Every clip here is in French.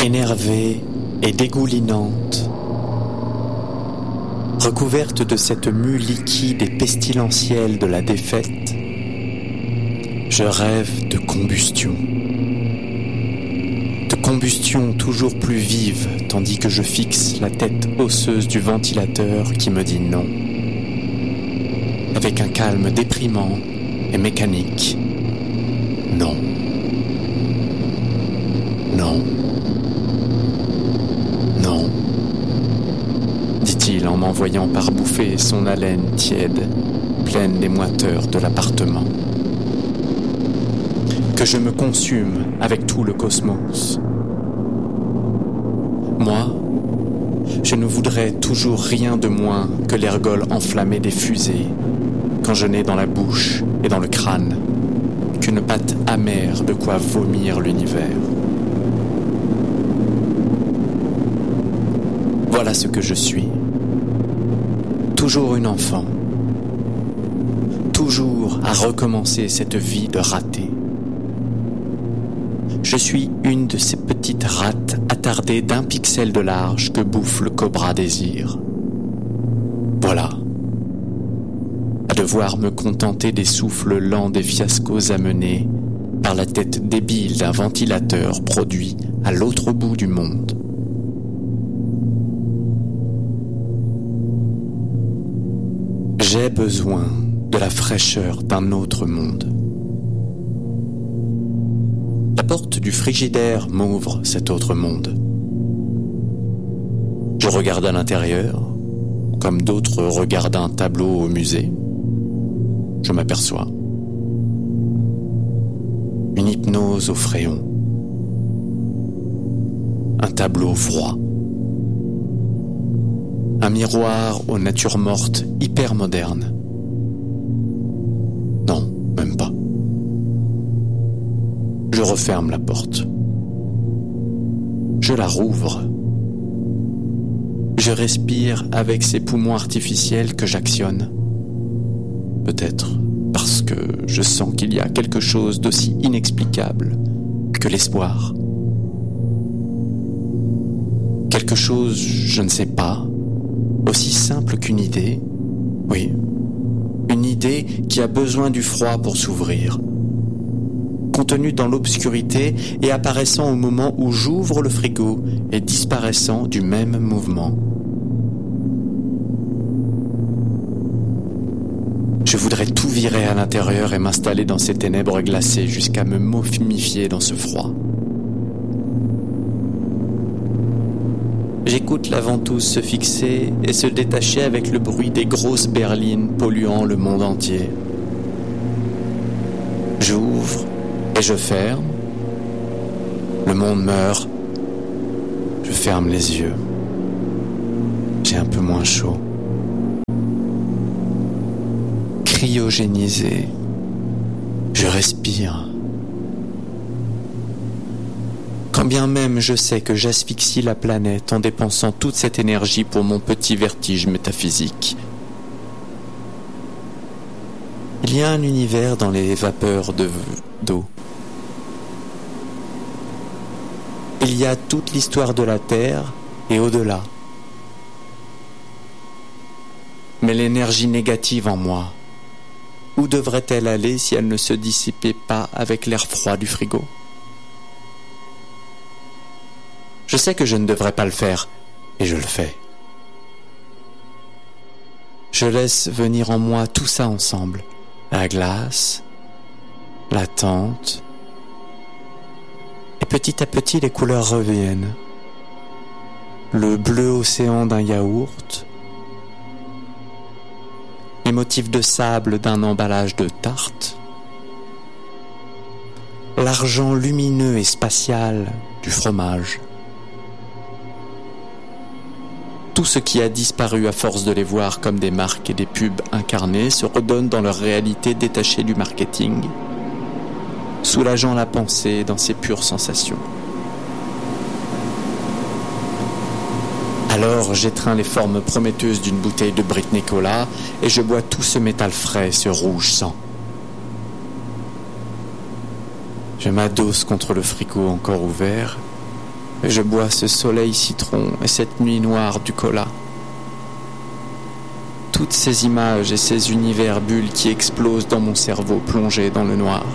énervée et dégoulinante, recouverte de cette mue liquide et pestilentielle de la défaite, je rêve de combustion. De combustion toujours plus vive, tandis que je fixe la tête osseuse du ventilateur qui me dit non. Avec un calme déprimant et mécanique. Non. Non. Non, dit-il en m'envoyant par bouffées son haleine tiède, pleine des moiteurs de l'appartement. Que je me consume avec tout le cosmos. Moi, je ne voudrais toujours rien de moins que l'ergol enflammé des fusées, quand je n'ai dans la bouche et dans le crâne qu'une pâte amère de quoi vomir l'univers. Voilà ce que je suis. Toujours une enfant. Toujours à recommencer cette vie de raté. Je suis une de ces petites rates attardées d'1 pixel de large que bouffe le cobra désir. Voilà. À devoir me contenter des souffles lents des fiascos amenés par la tête débile d'un ventilateur produit à l'autre bout du monde. J'ai besoin de la fraîcheur d'un autre monde. La porte du frigidaire m'ouvre cet autre monde. Je regarde à l'intérieur, comme d'autres regardent un tableau au musée. Je m'aperçois. Une hypnose au fréon. Un tableau froid. Un miroir aux natures mortes hyper moderne. Non, même pas. Je referme la porte. Je la rouvre. Je respire avec ces poumons artificiels que j'actionne. Peut-être parce que je sens qu'il y a quelque chose d'aussi inexplicable que l'espoir. Quelque chose, je ne sais pas, aussi simple qu'une idée, oui, une idée qui a besoin du froid pour s'ouvrir, contenue dans l'obscurité et apparaissant au moment où j'ouvre le frigo et disparaissant du même mouvement. Je voudrais tout virer à l'intérieur et m'installer dans ces ténèbres glacées jusqu'à me momifier dans ce froid. J'écoute la ventouse se fixer et se détacher avec le bruit des grosses berlines polluant le monde entier. J'ouvre et je ferme. Le monde meurt. Je ferme les yeux. J'ai un peu moins chaud. Cryogénisé. Je respire. Quand bien même je sais que j'asphyxie la planète en dépensant toute cette énergie pour mon petit vertige métaphysique. Il y a un univers dans les vapeurs d'eau. Il y a toute l'histoire de la Terre et au-delà. Mais l'énergie négative en moi, où devrait-elle aller si elle ne se dissipait pas avec l'air froid du frigo ? Je sais que je ne devrais pas le faire, et je le fais. Je laisse venir en moi tout ça ensemble. La glace, la tente, et petit à petit les couleurs reviennent. Le bleu océan d'un yaourt, les motifs de sable d'un emballage de tarte, l'argent lumineux et spatial du fromage. Tout ce qui a disparu à force de les voir comme des marques et des pubs incarnées se redonne dans leur réalité détachée du marketing, soulageant la pensée dans ses pures sensations. Alors j'étreins les formes prometteuses d'une bouteille de Brite Nicolas et je bois tout ce métal frais, ce rouge sang. Je m'adosse contre le frigo encore ouvert Et je bois ce soleil citron et cette nuit noire du cola. Toutes ces images et ces univers bulles qui explosent dans mon cerveau plongé dans le noir.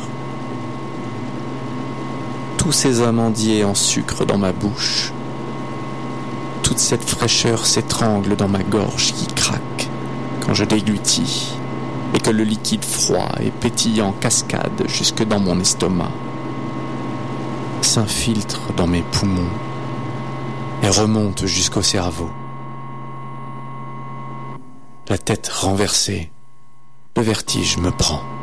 Tous ces amandiers en sucre dans ma bouche. Toute cette fraîcheur s'étrangle dans ma gorge qui craque quand je déglutis et que le liquide froid et pétillant cascade jusque dans mon estomac, s'infiltre dans mes poumons et remonte jusqu'au cerveau. La tête renversée, le vertige me prend.